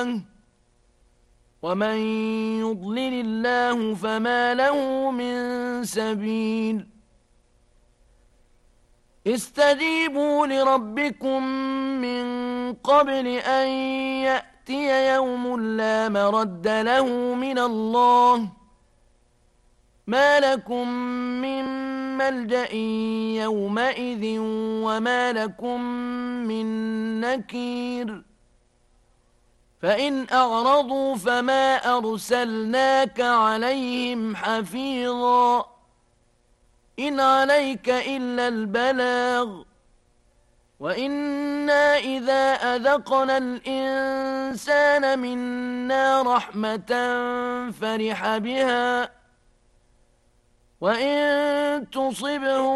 ومن يضلل الله فما له من سبيل استجيبوا لربكم من قبل أن يأتي يوم لا مرد له من الله ما لكم من ملجأ يومئذ وما لكم من نكير فإن أعرضوا فما أرسلناك عليهم حفيظا إن عليك إلا البلاغ وإنا إذا أذقنا الإنسان منا رحمة فرح بها وإن تصبه